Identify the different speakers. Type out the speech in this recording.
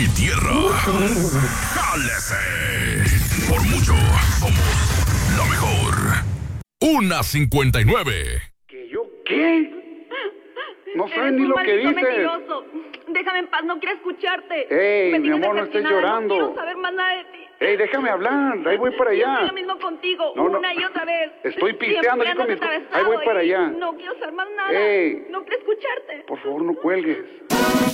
Speaker 1: y tierra. ¡Jálese! Por mucho, somos la mejor. 1:59.
Speaker 2: ¿Que yo qué? No sabes ni lo que dices.
Speaker 3: Mentiroso. Déjame en paz, no quiero escucharte.
Speaker 2: Ey, mi amor, no estés llorando.
Speaker 3: No quiero saber más nada de ti.
Speaker 2: Ey, déjame hablar, ahí voy para allá.
Speaker 3: Yo estoy lo mismo contigo,
Speaker 2: No,
Speaker 3: una y otra vez.
Speaker 2: Estoy pisteando aquí con mis... Ahí voy para allá.
Speaker 3: No quiero saber más nada.
Speaker 2: Ey.
Speaker 3: No quiero escucharte.
Speaker 2: Por favor, no cuelgues.